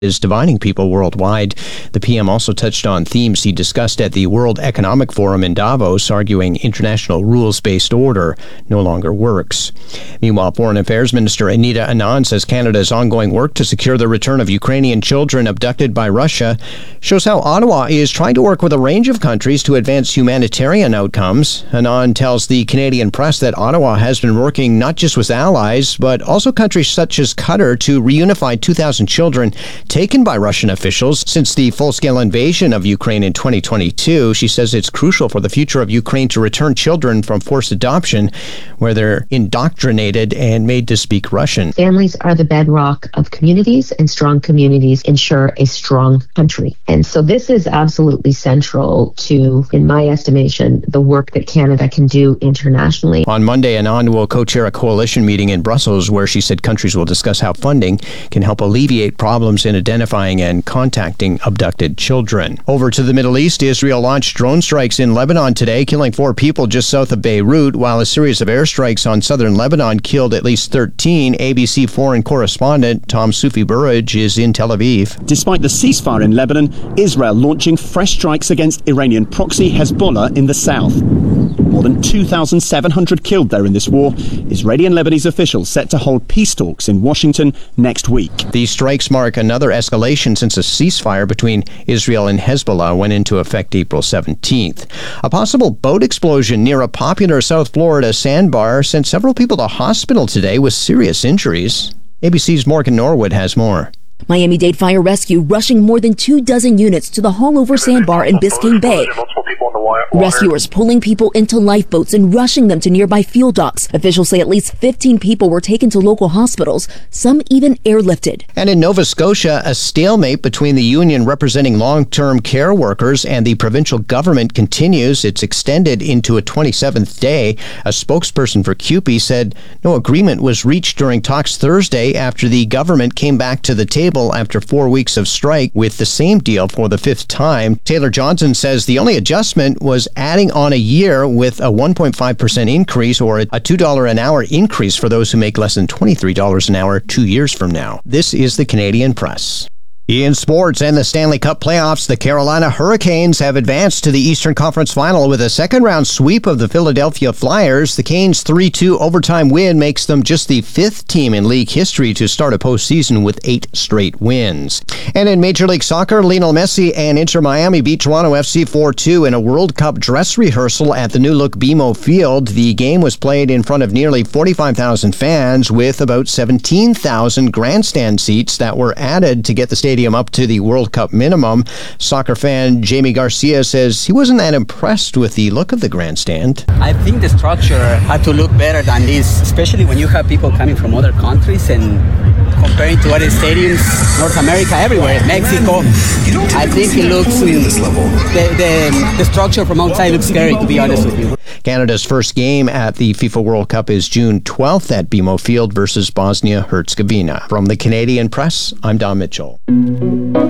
is dividing people worldwide. The PM also touched on themes he discussed at the World Economic Forum in Davos, arguing international rules-based order no longer works. Meanwhile, Foreign Affairs Minister Anita Anand says Canada's ongoing work to secure the return of Ukrainian children abducted by Russia shows how Ottawa is trying to work with a range of countries to advance humanitarian outcomes. Anand tells the Canadian press that Ottawa has been working not just with allies, but also countries such as Qatar to reunify 2,000 children taken by Russian officials since the full-scale invasion of Ukraine in 2022. She says it's crucial for the future of Ukraine to return children from forced adoption, where they're indoctrinated and made to speak Russian. Families are the bedrock of communities, and strong communities ensure a strong country. And so this is absolutely central to, in my estimation, the work that Canada can do internationally. On Monday, Anand will co-chair a coalition meeting in Brussels where she said countries will discuss how funding can help alleviate problems in identifying and contacting abducted children. Over to the Middle East, Israel launched drone strikes in Lebanon today, killing 4 people just south of Beirut, while a series of airstrikes on southern Lebanon killed at least 13. ABC foreign correspondent Tom Sufi Burrage is in Tel Aviv. Despite the ceasefire in Lebanon, Israel launching fresh strikes against Iranian proxy Hezbollah in the south. More than 2,700 killed there in this war. Israeli and Lebanese officials set to hold peace talks in Washington next week. These strikes mark another escalation since a ceasefire between Israel and Hezbollah went into effect April 17th. A possible boat explosion near a popular South Florida sandbar sent several people to hospital today with serious injuries. ABC's Morgan Norwood has more. Miami-Dade Fire Rescue rushing more than 24 units to the Haulover Sandbar in Biscayne Bay. Rescuers pulling people into lifeboats and rushing them to nearby fuel docks. Officials say at least 15 people were taken to local hospitals, some even airlifted. And in Nova Scotia, a stalemate between the union representing long-term care workers and the provincial government continues. It's extended into a 27th day. A spokesperson for CUPE said no agreement was reached during talks Thursday after the government came back to the table after 4 weeks of strike with the same deal for the 5th time. Taylor Johnson says the only adjustment was adding on a year with a 1.5% increase or a $2 an hour increase for those who make less than $23 an hour 2 years from now. This is the Canadian Press. In sports and the Stanley Cup playoffs, the Carolina Hurricanes have advanced to the Eastern Conference Final with a second-round sweep of the Philadelphia Flyers. The Canes' 3-2 overtime win makes them just the 5th team in league history to start a postseason with 8 straight wins. And in Major League Soccer, Lionel Messi and Inter Miami beat Toronto FC 4-2 in a World Cup dress rehearsal at the new-look BMO Field. The game was played in front of nearly 45,000 fans with about 17,000 grandstand seats that were added to get the stadium up to the World Cup minimum. Soccer fan Jamie Garcia says he wasn't that impressed with the look of the grandstand. I think the structure had to look better than this, especially when you have people coming from other countries and comparing to other stadiums, North America, everywhere, Mexico. I think it looks, the structure from outside looks scary, to be honest with you. Canada's first game at the FIFA World Cup is June 12th at BMO Field versus Bosnia-Herzegovina. From the Canadian Press, I'm Don Mitchell.